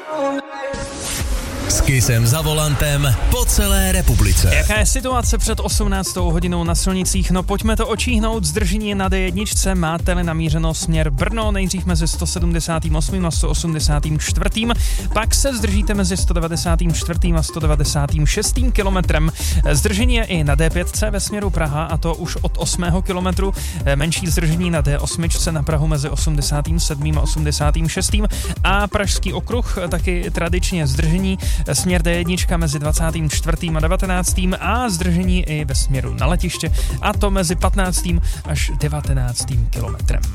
S Kissem za volantem po celé republice. Jaká je situace před 18. hodinou na silnicích? No pojďme to očíhnout. Zdržení na D1 máte-li namířeno směr Brno, nejdřív mezi 178. a 184. Pak se zdržíte mezi 194. a 196. kilometrem. Zdržení je i na D5 ve směru Praha, a to už od 8. kilometru. Menší zdržení na D8 na Prahu mezi 87. a 86. A Pražský okruh taky tradičně zdržení. Směr D1 mezi 24. a 19. a zdržení i ve směru na letiště, a to mezi 15. až 19. kilometrem.